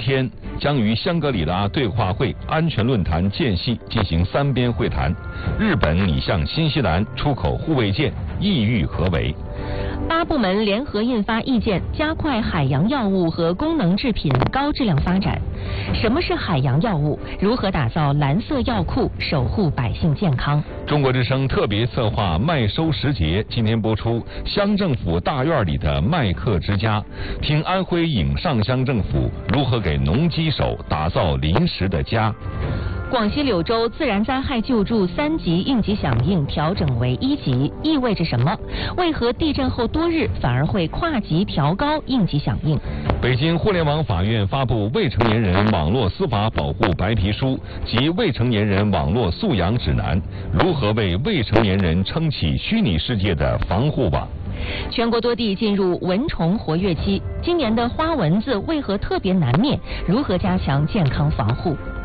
天将于香格里拉对话会安全论坛间隙进行3边会谈。日本拟向新西兰出口护卫舰，意欲何为 ？8部门联合印发意见，加快海洋药物和功能制品高质量发展。什么是海洋药物？如何打造蓝色药库，守护百姓健康？ 中国之声特别策划麦收时节，今天播出乡政府大院里的麦客之家，听安徽颍上乡政府如何给农机手打造临时的家。 广西柳州自然灾害救助3级应急响应调整为1级，意味着什么？为何地震后多日反而会跨级调高应急响应？ 北京互联网法院发布未成年人网络司法保护白皮书及未成年人网络素养指南，如何为未成年人撑起虚拟世界的防护网？ 全国多地进入蚊虫活跃期，今年的花蚊子为何特别难灭？如何加强健康防护？